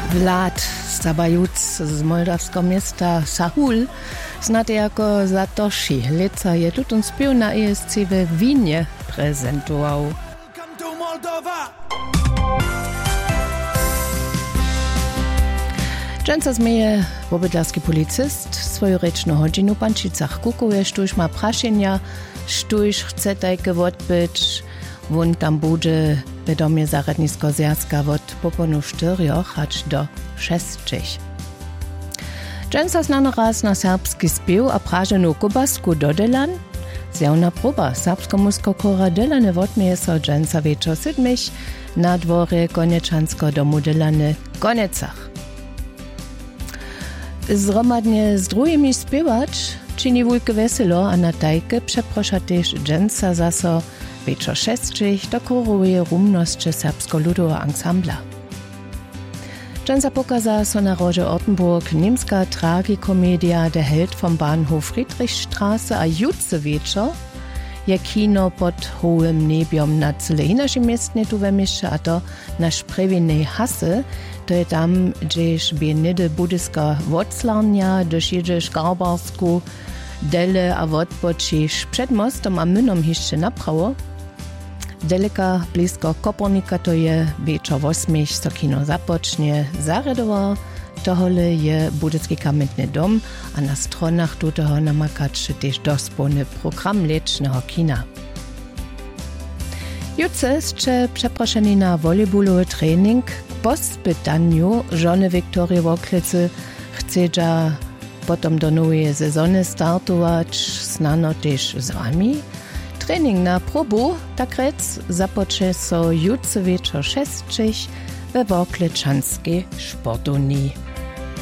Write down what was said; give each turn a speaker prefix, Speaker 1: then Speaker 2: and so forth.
Speaker 1: Vlad Sabajuc z moldawskiego miasta Sahul, znany jako Satoshi, leca je tutun spiew na ESC we Winie prezentował. Często zmieje wobydlarski policist swoją reczną godzinu w Pančicach kukuje, sztuś ma praszenia, sztuś chce tajke odbyć, won tam bude wiadomie zaradnisko zjazka od poponu 4 aż do 6. Często znany raz na serbski spiew a prażeną kubasku dodelan, zjawna próba serbsko-musko kora delane wodmieje so dżęca wieczor 7 na dworze Konieczansko domu delane Konecach. Zromadnie z drugimi śpiewać czyni wujke weselo, a na tajke przeprosza też dżęca zaso wieczor 6 dokoruje rumność serbsko-ludowa ansambla. Dżęca pokaza so na roże Ortenburg niemska tragikomedia Der Held vom Bahnhof Friedrichstraße a jutce wieczor je kino pod hołym nebiom na cyle inaczej miestnie tu wemisze, a to na szprewinej hasy, to je tam, gdzieś bienide budyska woclarnia, gdzieś jedziesz garbarsku, dele a wodbočiš przed mostom a mynom jeszcze naprawo. Deleka blisko Kopernika to je wieczor 8 so kino zapocznie zaredowa. Tohle je budyski kamentny dom, a na stronach tuteho namakać też dospolny program lecznego kina. Jutce jeszcze przeproszeni na volejballowy trening. Po spytaniu żony Wiktorii Woklicy chce potom do nowej sezony startować, znano też z wami. Trening na probu, tak rec, zapocznie so jutce wieczor 6 we Woklečanskiej sportovni.